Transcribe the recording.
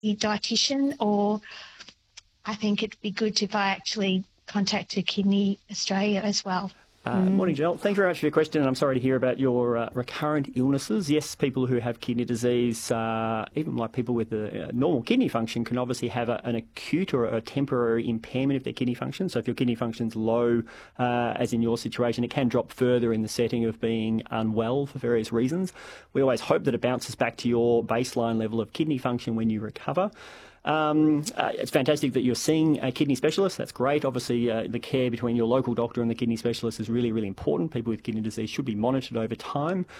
dietitian, or I think it'd be good if I actually contacted Kidney Australia as well. Morning, Janelle. Thanks very much for your question, and I'm sorry to hear about your recurrent illnesses. Yes, people who have kidney disease, even like people with a normal kidney function, can obviously have an acute or a temporary impairment of their kidney function. So if your kidney function's low, as in your situation, it can drop further in the setting of being unwell for various reasons. We always hope that it bounces back to your baseline level of kidney function when you recover. It's fantastic that you're seeing a kidney specialist. That's great. Obviously, the care between your local doctor and the kidney specialist is really, really important. People with kidney disease should be monitored over time.